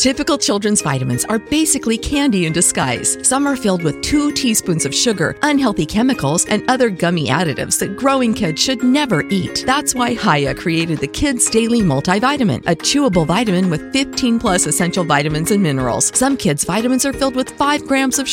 Typical children's vitamins are basically candy in disguise. Some are filled with 2 teaspoons of sugar, unhealthy chemicals, and other gummy additives that growing kids should never eat. That's why Hiya created the Kids Daily Multivitamin, a chewable vitamin with 15 plus essential vitamins and minerals. Some kids' vitamins are filled with 5 grams of